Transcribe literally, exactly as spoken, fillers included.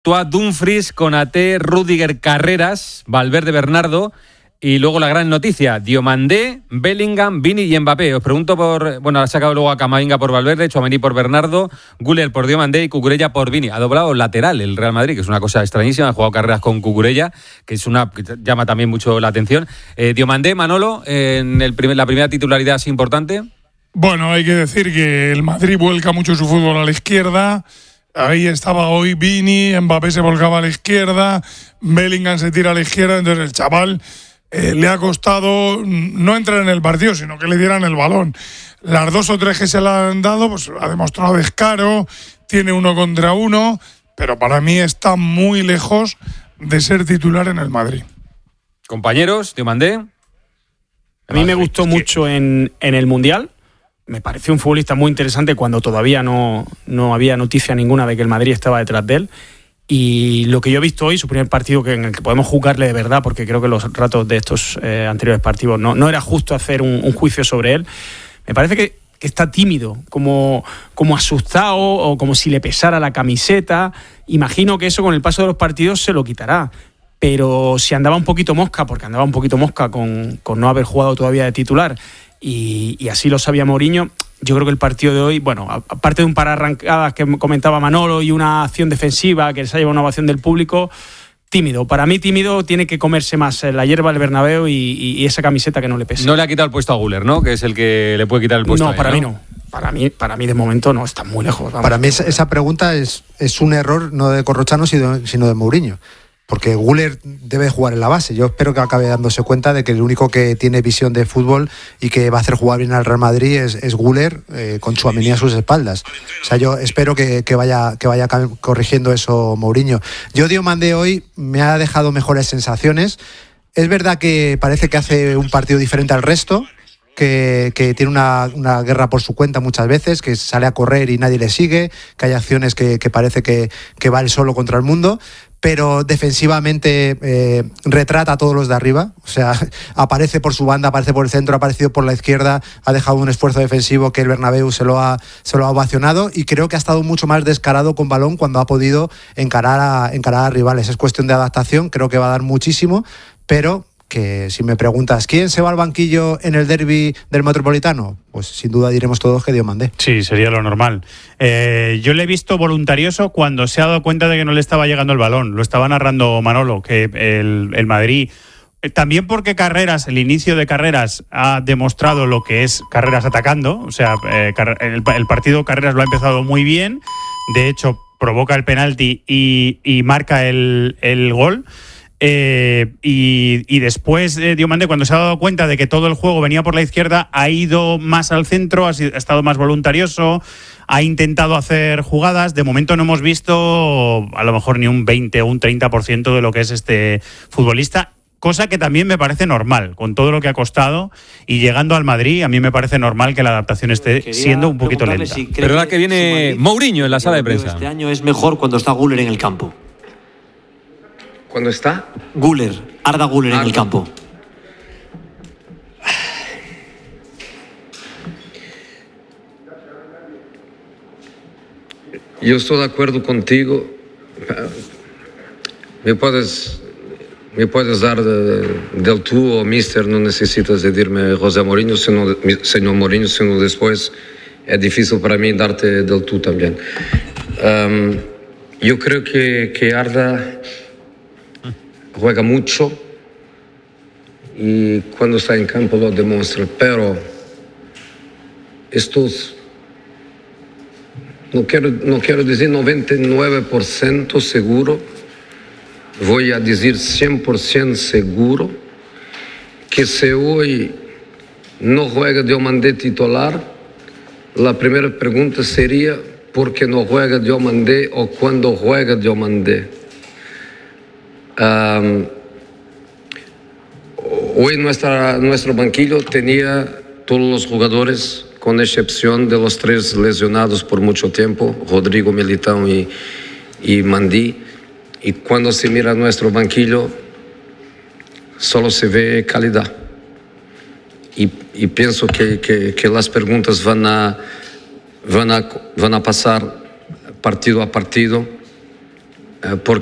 Courtois, Dumfries, Konaté, Rüdiger, Carreras, Valverde, Bernardo. Y luego la gran noticia, Diomandé, Bellingham, Vini y Mbappé. Os pregunto por... Bueno, ha sacado luego a Camavinga por Valverde, Tchouaméni por Bernardo, Güler por Diomandé y Cucurella por Vini. Ha doblado lateral el Real Madrid, que es una cosa extrañísima. Ha jugado carreras con Cucurella, que es una que llama también mucho la atención. Eh, Diomandé, Manolo, en el primer, la primera titularidad es importante. Bueno, hay que decir que el Madrid vuelca mucho su fútbol a la izquierda. Ahí estaba hoy Vini, Mbappé se volcaba a la izquierda, Bellingham se tira a la izquierda, entonces el chaval... Eh, le ha costado no entrar en el partido, sino que le dieran el balón. Las dos o tres que se le han dado, pues ha demostrado descaro, tiene uno contra uno, pero para mí está muy lejos de ser titular en el Madrid. Compañeros, Diomandé. A mí me gustó mucho en, en el Mundial. Me pareció un futbolista muy interesante cuando todavía no, no había noticia ninguna de que el Madrid estaba detrás de él. Y lo que yo he visto hoy, su primer partido que en el que podemos juzgarle de verdad, porque creo que los ratos de estos eh, anteriores partidos no, no era justo hacer un, un juicio sobre él, me parece que, que está tímido, como, como asustado o como si le pesara la camiseta. Imagino que eso con el paso de los partidos se lo quitará. Pero si andaba un poquito mosca, porque andaba un poquito mosca con, con no haber jugado todavía de titular, y, y así lo sabía Mourinho, yo creo que el partido de hoy, bueno, aparte de un par de arrancadas que comentaba Manolo y una acción defensiva que les ha llevado una ovación del público, tímido. Para mí tímido, tiene que comerse más la hierba del Bernabéu y, y, y esa camiseta que no le pesa. No le ha quitado el puesto a Güler, ¿no? Que es el que le puede quitar el puesto. No, a él, para ¿no? mí no. Para mí, para mí de momento no, está muy lejos. Vamos. Para mí esa, esa pregunta es, es un error no de Corrochano sino, sino de Mourinho. Porque Güler debe jugar en la base. Yo espero que acabe dándose cuenta de que el único que tiene visión de fútbol y que va a hacer jugar bien al Real Madrid es, es Güler, eh, con Tchouaméni a sus espaldas. O sea, yo espero que, que, vaya, que vaya corrigiendo eso Mourinho. Yo Diomandé hoy me ha dejado mejores sensaciones. Es verdad que parece que hace un partido diferente al resto, que, que tiene una, una guerra por su cuenta muchas veces, que sale a correr y nadie le sigue, que hay acciones que, que parece que, que va él solo contra el mundo, pero defensivamente eh, retrata a todos los de arriba. O sea, aparece por su banda, aparece por el centro, ha aparecido por la izquierda, ha dejado un esfuerzo defensivo que el Bernabéu se lo ha, se lo ha ovacionado, y creo que ha estado mucho más descarado con balón cuando ha podido encarar a, encarar a rivales. Es cuestión de adaptación, creo que va a dar muchísimo, pero que si me preguntas ¿quién se va al banquillo en el derbi del Metropolitano? Pues sin duda diremos todos que Diomandé. Sí, sería lo normal. Eh, yo le he visto voluntarioso cuando se ha dado cuenta de que no le estaba llegando el balón. Lo estaba narrando Manolo, que el, el Madrid... También porque Carreras, el inicio de Carreras ha demostrado lo que es Carreras atacando. O sea, eh, el, el partido Carreras lo ha empezado muy bien. De hecho, provoca el penalti y, y marca el, el gol. Eh, y, y después eh, Diomandé, cuando se ha dado cuenta de que todo el juego venía por la izquierda, ha ido más al centro, ha, sido, ha estado más voluntarioso, ha intentado hacer jugadas. De momento no hemos visto a lo mejor ni un veinte o un treinta por ciento de lo que es este futbolista, cosa que también me parece normal, con todo lo que ha costado, y llegando al Madrid, a mí me parece normal que la adaptación esté Quería siendo un poquito lenta. Si Pero ahora que viene Mourinho en la sala de prensa. Este año es mejor cuando está Güler en el campo. ¿Cuándo está? Güler, Arda Güler Arda. en el campo. Yo estoy de acuerdo contigo. Me puedes, me puedes dar de, del tú o mister, no necesitas decirme José Mourinho, sino, señor Mourinho, sino después es difícil para mí darte del tú también. Um, yo creo que, que Arda juega mucho y cuando está en campo lo demuestra, pero estos, no quiero, no quiero decir noventa y nueve por ciento seguro, voy a decir cien por ciento seguro que si hoy no juega Diomandé titular, la primera pregunta sería ¿por qué no juega Diomandé o cuándo juega Diomandé? Um, hoy nuestra, nuestro banquillo tenía todos los jugadores, con excepción de los tres lesionados por mucho tiempo, Rodrigo, Militão y, y Mandí. Y cuando se mira nuestro banquillo, solo se ve calidad. Y, y pienso que, que, que las preguntas van a, van, a, van a pasar partido a partido. eh, porque